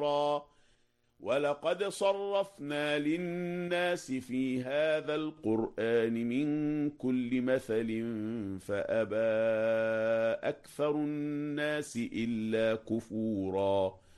ولقد صرفنا للناس في هذا القرآن من كل مثل فأبى أكثر الناس إلا كفورا